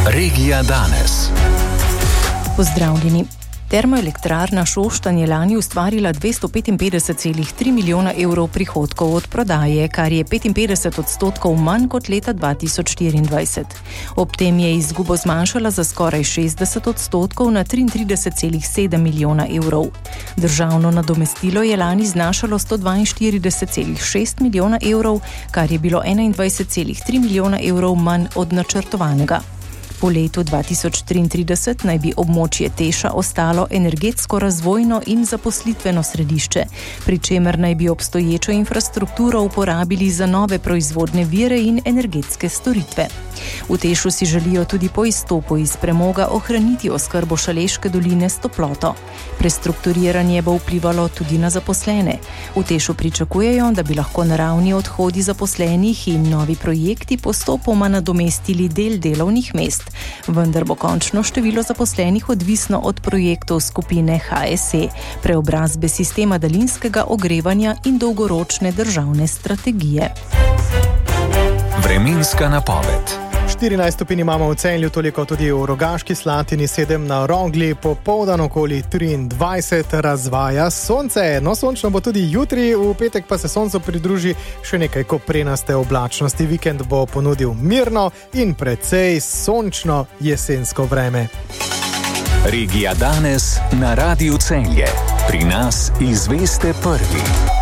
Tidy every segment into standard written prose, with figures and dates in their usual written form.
Regija danes. Pozdravljeni. Termoelektrarna Šoštanj je lani ustvarila 255,3 milijona evrov prihodkov od prodaje, kar je 55% manj kot leta 2024. Ob tem je izgubo zmanjšala za skoraj 60% na 33,7 milijona evrov. Državno nadomestilo je lani znašalo 142,6 milijona evrov, kar je bilo 21,3 milijona evrov manj od načrtovanega. Po letu 2033 naj bi območje Teša ostalo energetsko razvojno in zaposlitveno središče, pri čemer naj bi obstoječo infrastrukturo uporabili za nove proizvodne vire in energetske storitve. V Tešu si želijo tudi po izstopu iz premoga ohraniti oskrbo Šaleške doline s toploto. Prestrukturiranje bo vplivalo tudi na zaposlene. V Tešu pričakujejo, da bi lahko naravni odhodi zaposlenih in novi projekti postopoma nadomestili del delovnih mest, vendar bo končno število zaposlenih odvisno od projektov skupine HSE, preobrazbe sistema daljinskega ogrevanja in dolgoročne državne strategije. Vremenska napoved. 14 stopinj imamo v Celju, toliko tudi v Rogaški Slatini, 7 na Rogli, popoldan okoli 23 razvaja sonce. No, sončno bo tudi jutri, v petek pa se soncu pridruži še nekaj koprenaste oblačnosti. Vikend bo ponudil mirno in precej sončno jesensko vreme. Regija danes na Radiu Celje. Pri nas izveste prvi.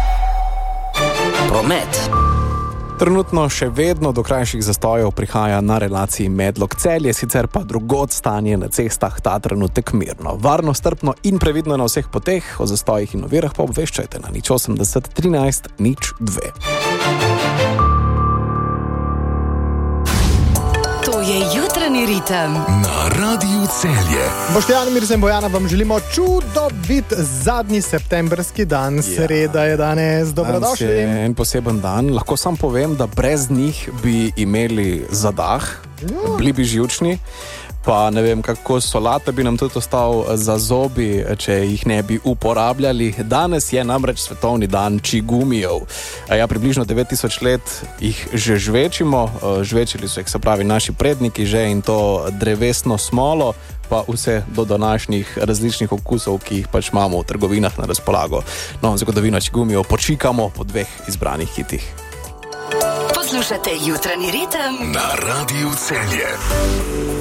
Promet. Trenutno še vedno do krajših zastojev prihaja na relaciji Medlog-Celje, sicer pa drugod stanje na cestah ta trenutek mirno. Varno, strpno in previdno na vseh poteh, o zastojih in ovirah pa obveščajte na 080 13 02. To je jutranji ritem na Radiu Celje. Boštjan, Mirza in Bojana vam želimo čudovit zadnji septembrski dan. Sreda je danes. Dobrodošli. Danes je en poseben dan. Lahko sam povem, da brez njih bi imeli zadah, bili bi živčni. Pa ne vem, kako solata bi nam tudi ostal za zobi, če jih ne bi uporabljali. Danes je namreč svetovni dan čigumijev. Ja, približno 9000 let jih že žvečimo. Žvečili so jih, se pravi, naši predniki že, in to drevesno smolo, pa vse do današnjih različnih okusov, ki jih pač imamo v trgovinah na razpolago. No, zgodovino čigumijev počikamo po dveh izbranih hitih. Poslušate jutranji ritem na Radiu Celje.